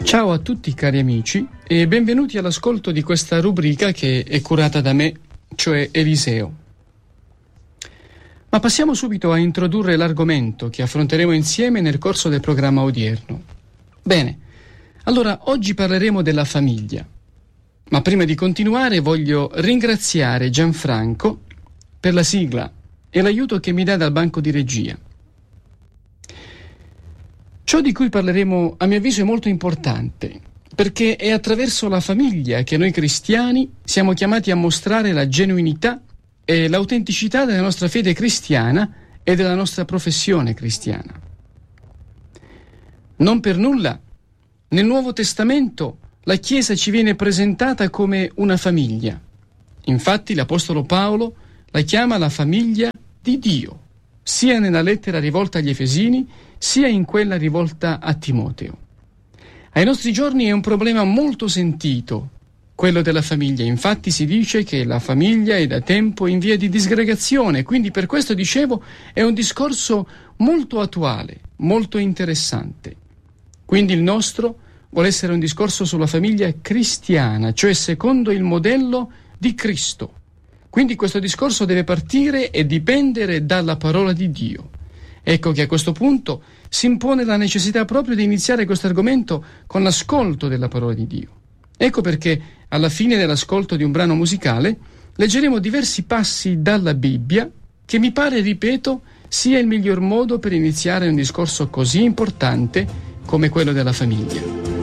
Ciao a tutti cari amici e benvenuti all'ascolto di questa rubrica che è curata da me, cioè Eliseo. Ma passiamo subito a introdurre l'argomento che affronteremo insieme nel corso del programma odierno. Bene, allora oggi parleremo della famiglia. Ma prima di continuare voglio ringraziare Gianfranco per la sigla e l'aiuto che mi dà dal banco di regia. Ciò di cui parleremo, a mio avviso, è molto importante, perché è attraverso la famiglia che noi cristiani siamo chiamati a mostrare la genuinità e l'autenticità della nostra fede cristiana e della nostra professione cristiana. Non per nulla, nel Nuovo Testamento la Chiesa ci viene presentata come una famiglia. Infatti l'Apostolo Paolo la chiama la famiglia di Dio, sia nella lettera rivolta agli Efesini, sia in quella rivolta a Timoteo. Ai nostri giorni è un problema molto sentito, quello della famiglia. Infatti si dice che la famiglia è da tempo in via di disgregazione, quindi per questo, dicevo, è un discorso molto attuale, molto interessante. Quindi il nostro vuole essere un discorso sulla famiglia cristiana, cioè secondo il modello di Cristo. Quindi questo discorso deve partire e dipendere dalla parola di Dio. Ecco che a questo punto si impone la necessità proprio di iniziare questo argomento con l'ascolto della parola di Dio. Ecco perché alla fine dell'ascolto di un brano musicale leggeremo diversi passi dalla Bibbia che mi pare, ripeto, sia il miglior modo per iniziare un discorso così importante come quello della famiglia.